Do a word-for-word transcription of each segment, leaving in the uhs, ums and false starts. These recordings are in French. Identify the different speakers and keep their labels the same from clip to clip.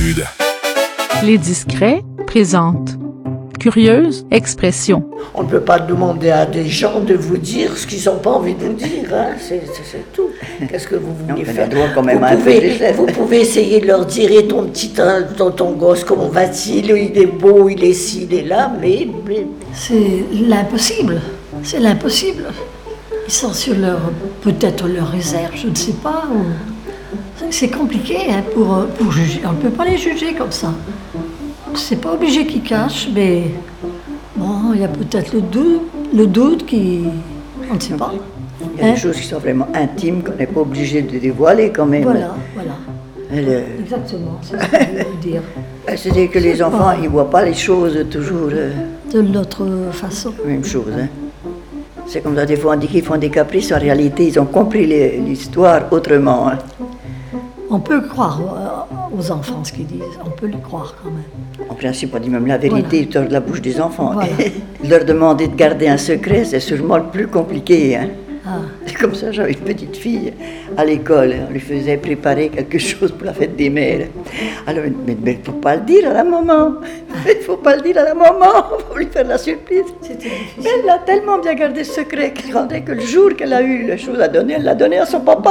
Speaker 1: Sud.
Speaker 2: Les Discrets présentent Curieuse expression.
Speaker 3: On ne peut pas demander à des gens de vous dire ce qu'ils n'ont pas envie de vous dire, hein. c'est, c'est, c'est tout. Qu'est-ce que vous voulez
Speaker 4: non,
Speaker 3: faire
Speaker 4: quand même
Speaker 3: vous, pouvez, vous pouvez essayer de leur dire, et ton petit, ton, ton gosse, comment va-t-il? Il est beau, il est ci, il est là, mais... mais...
Speaker 5: C'est l'impossible, c'est l'impossible. Ils sont sur leur, peut-être leur réserve, je ne sais pas. Ou... C'est compliqué hein, pour, pour juger, on ne peut pas les juger comme ça. C'est pas obligé qu'ils cachent, mais bon, il y a peut-être le doute, le doute qui... On ne sait pas.
Speaker 4: Il y a
Speaker 5: hein?
Speaker 4: des choses qui sont vraiment intimes qu'on n'est pas obligé de dévoiler quand même.
Speaker 5: Voilà, voilà.
Speaker 4: Elle,
Speaker 5: Exactement, c'est ce que je voulais dire.
Speaker 4: C'est-à-dire que les enfants, ils ne voient pas les choses toujours... Euh,
Speaker 5: de l'autre façon.
Speaker 4: Même chose, hein. C'est comme ça, des fois on dit qu'ils font des caprices, en réalité ils ont compris les, l'histoire autrement. Hein.
Speaker 5: On peut croire euh, aux enfants ce qu'ils disent, on peut le croire quand même.
Speaker 4: En principe, on dit même la vérité, voilà. Sort de la bouche des enfants.
Speaker 5: Voilà.
Speaker 4: Leur demander de garder un secret, c'est sûrement le plus compliqué. Hein.
Speaker 5: Ah.
Speaker 4: C'est comme ça, j'avais une petite fille à l'école, on lui faisait préparer quelque chose pour la fête des mères. Alors, mais il ne faut pas le dire à la maman, il ne faut pas le dire à la maman, il faut lui faire la surprise.
Speaker 5: C'était difficile.
Speaker 4: Mais elle a tellement bien gardé ce secret qu'elle rendait que le jour qu'elle a eu la chose à donner, elle l'a donné à son papa.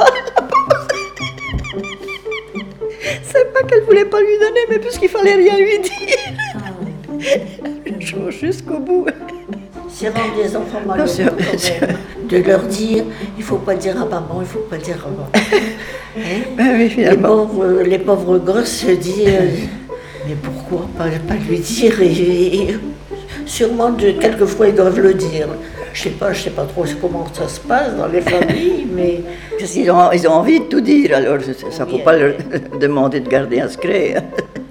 Speaker 4: C'est pas qu'elle voulait pas lui donner, mais puisqu'il fallait rien lui dire. Ah. Une chose jusqu'au bout.
Speaker 3: C'est rendre les enfants malheureux quand même, de leur dire, il faut pas dire à maman, il faut pas dire à maman. Hein?
Speaker 4: Ben oui,
Speaker 3: les, pauvres, les pauvres gosses se disent, mais pourquoi pas, pas lui dire et, et, sûrement, de, quelquefois, ils doivent le dire. Je sais pas, je sais pas trop comment ça se passe dans les familles, mais...
Speaker 4: Parce qu'ils ont, ils ont envie de tout dire, alors ça ne faut pas leur demander de garder un secret.